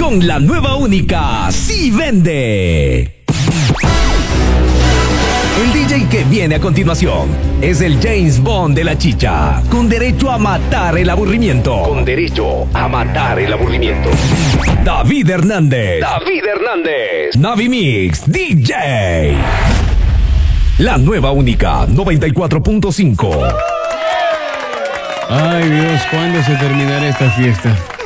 con la nueva única Sí Vende. El DJ que viene a continuación es el James Bond de la chicha, con derecho a matar el aburrimiento. Con derecho a matar el aburrimiento. David Hernández. David Hernández. Navi Mix DJ. La nueva única 94.5. Ay Dios, ¿cuándo se terminará esta fiesta?